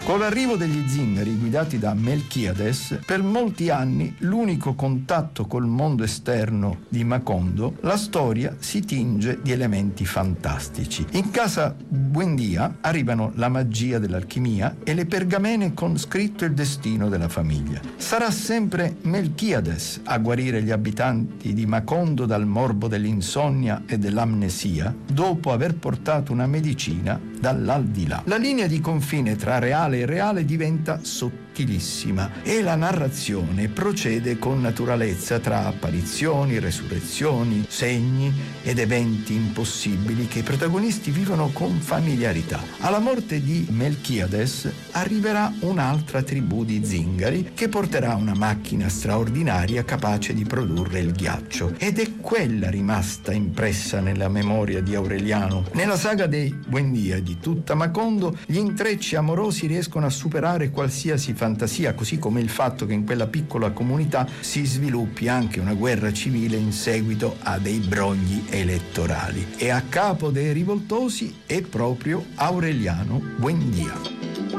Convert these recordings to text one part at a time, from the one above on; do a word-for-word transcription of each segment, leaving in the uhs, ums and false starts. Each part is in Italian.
Con l'arrivo degli zingari guidati da Melchiades, per molti anni l'unico contatto col mondo esterno di Macondo, la storia si tinge di elementi fantastici. In casa Buendia arrivano la magia dell'alchimia e le pergamene con scritto il destino della famiglia. Sarà sempre Melchiades a guarire gli abitanti di Macondo dal morbo dell'insonnia e dell'amnesia, dopo aver portato una medicina dall'aldilà. La linea di confine tra reale e irreale diventa sottilissima e la narrazione procede con naturalezza tra apparizioni, resurrezioni, segni ed eventi impossibili che i protagonisti vivono con familiarità. Alla morte di Melchiades arriverà un'altra tribù di zingari che porterà una macchina straordinaria capace di produrre il ghiaccio, ed è quella rimasta impressa nella memoria di Aureliano. Nella saga dei Buendia di tutta Macondo gli intrecci amorosi riescono a superare qualsiasi fantasia, così come il fatto che in quella piccola comunità si sviluppi anche una guerra civile in seguito a dei brogli elettorali. E a capo dei rivoltosi è proprio Aureliano Buendia.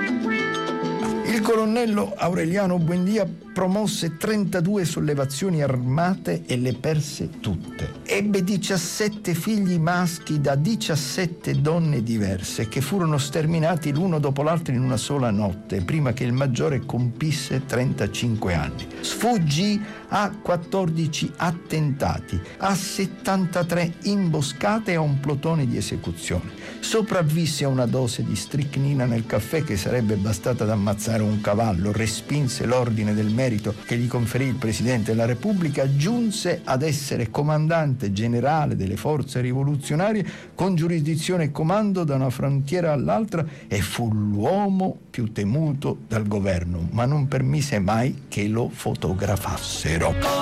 Il colonnello Aureliano Buendia promosse trentadue sollevazioni armate e le perse tutte. Ebbe diciassette figli maschi da diciassette donne diverse che furono sterminati l'uno dopo l'altro in una sola notte, prima che il maggiore compisse trentacinque anni. Sfuggì a quattordici attentati, a settantatré imboscate e a un plotone di esecuzione. Sopravvisse a una dose di stricnina nel caffè che sarebbe bastata ad ammazzare un cavallo, respinse l'ordine del merito che gli conferì il Presidente della Repubblica, giunse ad essere comandante generale delle forze rivoluzionarie con giurisdizione e comando da una frontiera all'altra e fu l'uomo più temuto dal governo, ma non permise mai che lo fotografassero.